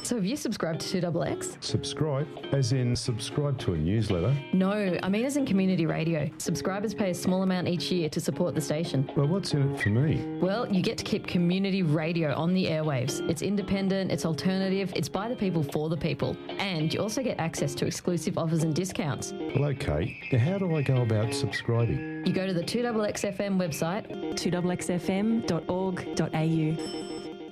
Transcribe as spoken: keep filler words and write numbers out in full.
So have you subscribed to two X X? Subscribe? As in subscribe to a newsletter? No, I mean as in community radio. Subscribers pay a small amount each year to support the station. Well, what's in it for me? Well, you get to keep community radio on the airwaves. It's independent, it's alternative, it's by the people for the people. And you also get access to exclusive offers and discounts. Well, okay. Now, how do I go about subscribing? You go to the two X X F M website, two x x f m dot org dot a u.